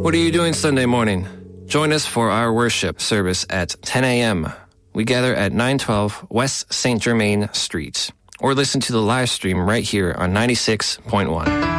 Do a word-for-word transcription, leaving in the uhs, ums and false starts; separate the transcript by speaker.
Speaker 1: What are you doing Sunday morning? Join us for our worship service at ten a.m. We gather at nine twelve West Saint Germain Street. Or listen to the live stream right here on ninety-six point one.